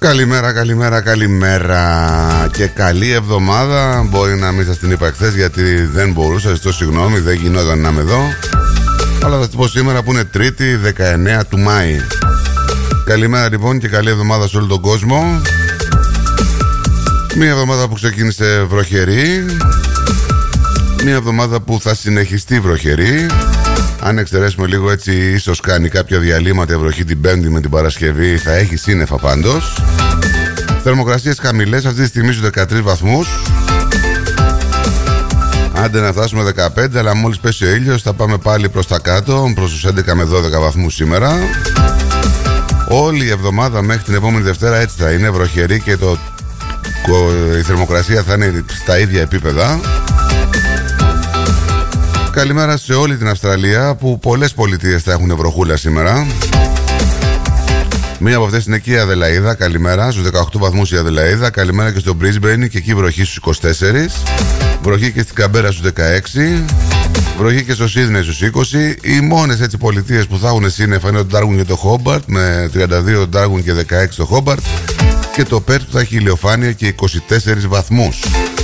Καλημέρα, καλημέρα, καλημέρα και καλή εβδομάδα. Μπορεί να μην σας την είπα χθες γιατί δεν μπορούσα, ζητώ συγγνώμη, δεν γινόταν να είμαι εδώ. Αλλά θα την πω σήμερα που είναι Τρίτη 19 του Μάη. Καλημέρα λοιπόν και καλή εβδομάδα σε όλο τον κόσμο. Μια εβδομάδα που ξεκίνησε βροχερή, μια εβδομάδα που θα συνεχιστεί βροχερή. Αν εξαιρέσουμε λίγο έτσι, ίσως κάνει κάποια διαλύματα η βροχή την Πέμπτη με την Παρασκευή, θα έχει σύννεφα πάντως. Θερμοκρασίες χαμηλές, αυτή τη στιγμή στους 13 βαθμούς. Άντε να φτάσουμε 15, αλλά μόλις πέσει ο ήλιος θα πάμε πάλι προς τα κάτω, προς τους 11 με 12 βαθμούς σήμερα. Όλη η εβδομάδα μέχρι την επόμενη Δευτέρα έτσι θα είναι βροχερή και η θερμοκρασία θα είναι στα ίδια επίπεδα. Καλημέρα σε όλη την Αυστραλία που πολλές πολιτείες θα έχουν βροχούλα σήμερα. Μία από αυτές είναι και η Αδελαΐδα. Καλημέρα, στους 18 βαθμούς η Αδελαΐδα. Καλημέρα και στο Brisbane και εκεί βροχή στους 24. Βροχή και στην Καμπέρα στους 16. Βροχή και στο Σίδνεϊ στους 20. Οι μόνες έτσι πολιτείες που θα έχουν σύννεφα είναι το Darwin και το Hobart, με 32 το Darwin και 16 το Hobart. Και το Perth που θα έχει ηλιοφάνεια και 24 βαθμούς.